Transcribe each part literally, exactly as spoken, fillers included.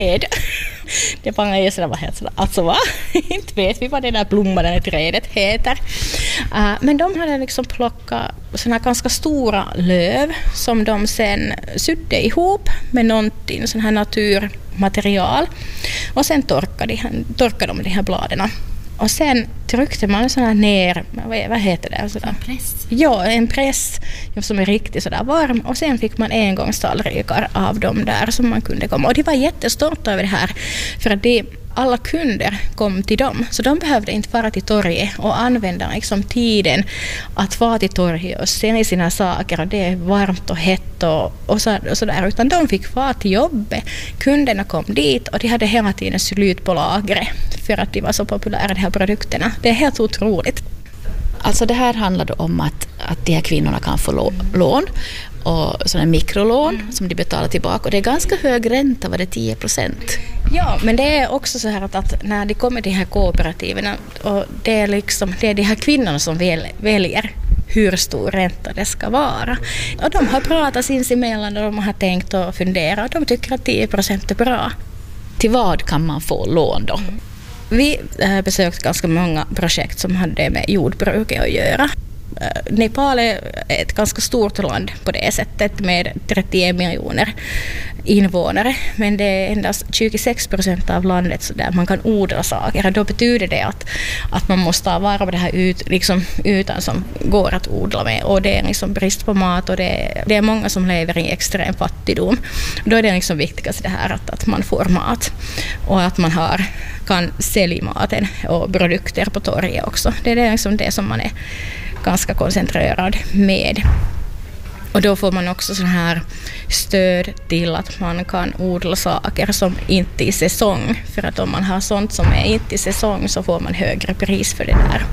Det var ju sådär, vad heter det? Alltså va? Inte vet vi vad det där blommade trädet heter. Uh, men de hade liksom plockat sådana ganska stora löv som de sen sydde ihop med någonting, sån här naturmaterial. Och sen torkade de, torkade de de här bladen. Och sen tryckte man sån här ner, vad, vad heter det? Sådär. En press? Ja, en press som är riktigt sådär varm. Och sen fick man engångstallrikar av dem där som man kunde komma. Och de var jättestolta över det här. För att de, alla kunder kom till dem. Så de behövde inte fara till torget och använda liksom tiden att vara till torget och se sina saker. Och det är varmt och hett och, och, så, och sådär. Utan de fick vara till jobbet. Kunderna kom dit och de hade hela tiden slut på lagret. För att de var så populära, de här produkterna. Det är helt otroligt. Alltså det här handlar om att, att de här kvinnorna kan få lå- lån och sådana mikrolån mm. som de betalar tillbaka. Och det är ganska hög ränta, var det tio procent? Ja, men det är också så här att, att när de kommer till de här kooperativen och det är, liksom, det är de här kvinnorna som väl, väljer hur stor ränta det ska vara. Och de har pratat sinsemellan och de har tänkt och funderat och de tycker att tio procent är bra. Till vad kan man få lån då? Mm. Vi har besökt ganska många projekt som hade med jordbruket att göra. Nepal är ett ganska stort land på det sättet med trettioen miljoner invånare. Men det är endast tjugosex procent av landet där man kan odla saker. Då betyder det att, att man måste ha vara på det här ut, liksom, utan som går att odla med. Och det är liksom brist på mat och det är, det är många som lever i extrem fattigdom. Då är det liksom viktigast det här att, att man får mat och att man har, kan sälja maten och produkter på torget också. Det är liksom det som man är ganska koncentrerad med. Och då får man också sån här stöd till att man kan odla saker som inte är i säsong. För att om man har sånt som är inte i säsong så får man högre pris för det där.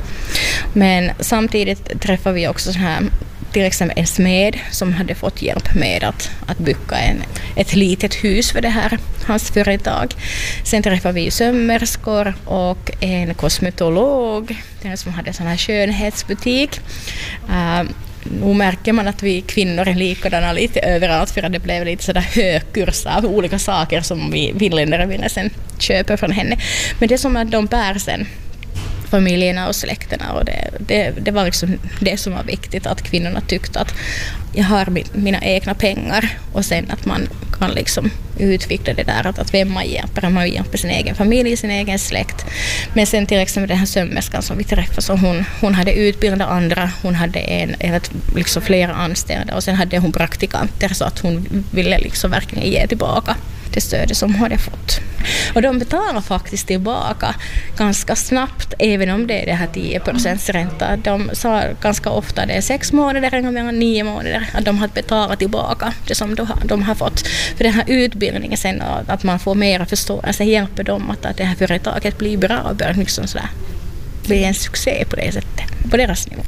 Men samtidigt träffar vi också sån här, till exempel en smed som hade fått hjälp med att, att bygga en, ett litet hus för det här, hans företag. Sen träffar vi sömmerskor och en kosmetolog, den som hade sån här skönhetsbutik. Uh, Nu märker man att vi kvinnor är likadana lite överallt för att det blev lite sådär högkurs av olika saker som vi finländare ville sen köpa från henne. Men det som att de bär sen familjerna och släkterna och det, det, det var liksom det som var viktigt, att kvinnorna tyckte att jag har mina egna pengar och sen att man kan liksom utveckla det där att, att vem man hjälper, man hjälper sin egen familj, sin egen släkt. Men sen till exempel den här sömmerskan som vi träffade, så hon, hon hade utbildat andra, hon hade en, eller liksom flera anställda och sen hade hon praktikanter så att hon ville liksom verkligen ge tillbaka det stödet som hon hade fått. Och de betalar faktiskt tillbaka ganska snabbt, även om det är det här tio procent ränta. De sa ganska ofta det är sex månader eller mellan nio månader att de har betalat tillbaka det som de har, de har fått. För den här utbildningen sen, att man får mer förståelse, hjälper dem att, att det här företaget blir bra och bör liksom sådär bli en succé på det sättet, på deras nivå.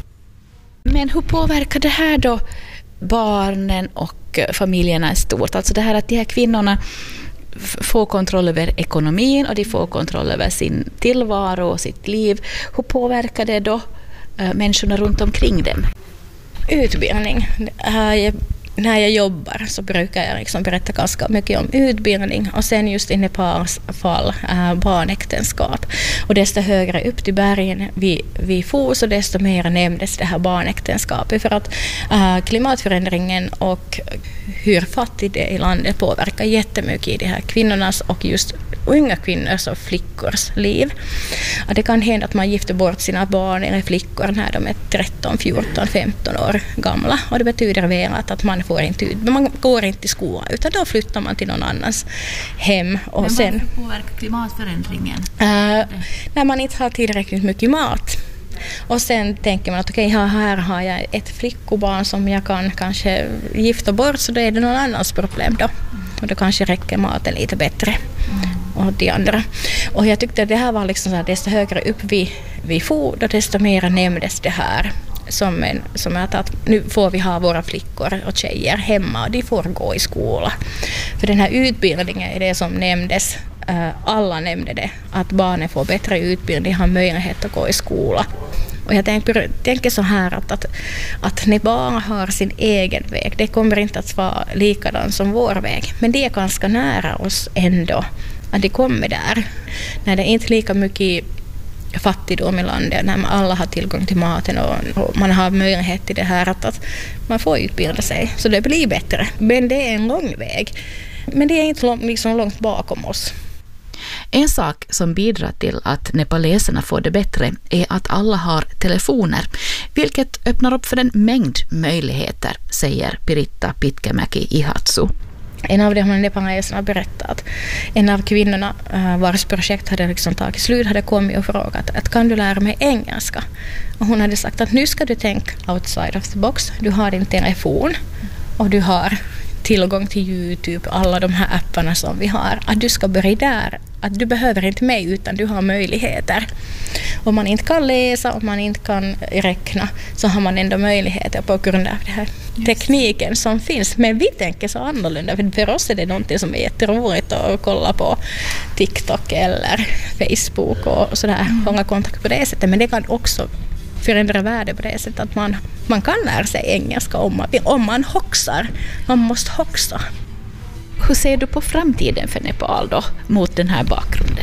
Men hur påverkar det här då barnen och familjerna i stort? Alltså det här att de här kvinnorna får kontroll över ekonomin och de får kontroll över sin tillvaro och sitt liv. Hur påverkar det då äh, människorna runt omkring dem? Utbildning. Äh, när jag jobbar så brukar jag liksom berätta ganska mycket om utbildning och sen just i Nepals fall äh, barnäktenskap. Och desto högre upp till bergen vi, vi får så desto mer nämndes det här barnäktenskapet, för att äh, klimatförändringen och hur fattigt det är i landet påverkar jättemycket i de här kvinnornas och just unga kvinnors och flickors liv. Att det kan hända att man gifter bort sina barn eller flickor när de är tretton, fjorton, femton år gamla, och det betyder väl att, att man får inte ut, man går inte i skolan utan då flyttar man till någon annans hem. Och men sen, varför påverkar klimatförändringen? Äh, när man inte har tillräckligt mycket mat. Och sen tänker man att okej, okay, här har jag ett flickobarn som jag kan kanske gifta bort, så då är det någon annans problem då. Och då kanske räcker maten lite bättre. Och de andra. Och jag tyckte att det här var liksom så att desto högre upp vi, vi for, då desto mer nämndes det här. Som, en, som att, att nu får vi ha våra flickor och tjejer hemma och de får gå i skola. För den här utbildningen är det som nämndes. Alla nämnde det, att barnen får bättre utbildning, har möjlighet att gå i skola. Och jag tänker, tänker så här att, att, att ni bara har sin egen väg. Det kommer inte att vara likadan som vår väg. Men det är ganska nära oss ändå. Att det kommer där. När det är inte lika mycket fattigdom i landet, när alla har tillgång till maten och, och man har möjlighet till det här att, att man får utbilda sig. Så det blir bättre. Men det är en lång väg. Men det är inte lång, liksom långt bakom oss. En sak som bidrar till att nepaleserna får det bättre är att alla har telefoner, vilket öppnar upp för en mängd möjligheter, säger Piritta Pitkämäki Ihatsu. En av de här nepaleserna berättade att en av kvinnorna vars projekt hade liksom tagit slut hade kommit och frågat att kan du lära mig engelska? Och hon hade sagt att nu ska du tänka outside of the box. Du har din telefon och du har tillgång till YouTube, alla de här apparna som vi har. Att du ska börja där. Att du behöver inte mig utan du har möjligheter. Om man inte kan läsa, om man inte kan räkna så har man ändå möjligheter på grund av den här tekniken som finns. Men vi tänker så annorlunda. För, för oss är det någonting som är jätteroligt att kolla på TikTok eller Facebook och sådär. Mm. Hålla kontakt på det sättet. Men det kan också förändra världen på det sättet att man, man kan lära sig engelska om man, om man hoxar. Man måste hoxa. Hur ser du på framtiden för Nepal då, mot den här bakgrunden?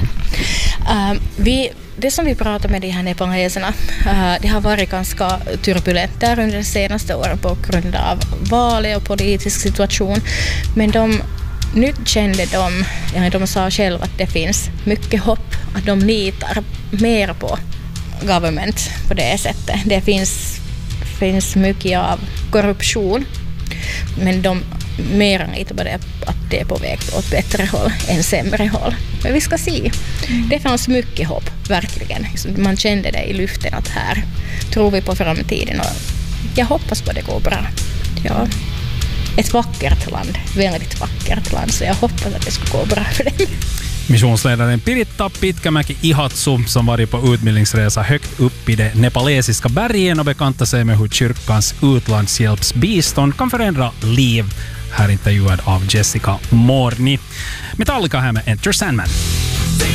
Uh, vi, det som vi pratar med de här nepaleserna, uh, det har varit ganska turbulent där under de senaste åren på grund av valet och politisk situation. Men de, nu kände de, ja, de sa själva att det finns mycket hopp, att de litar mer på government på det sättet. Det finns, finns mycket av korruption, men de mer litar på det, att det är på väg åt bättre håll än sämre håll. Men vi ska se. Mm. Det fanns mycket hopp, verkligen. Man kände det i luften att här tror vi på framtiden och jag hoppas på det går bra. Ja. Ett vackert land, väldigt vackert land, så jag hoppas att det ska gå bra för dem. Missionsledaren Piritta Pitkämäki Ihatsu som varit på utbildningsresa högt upp i de nepalesiska bergen och bekanta sig med hur kyrkans utlandshjälpsbistånd kan förändra liv. Här intervjuad av Jessica Morni. Metallica här med Enter Sandman.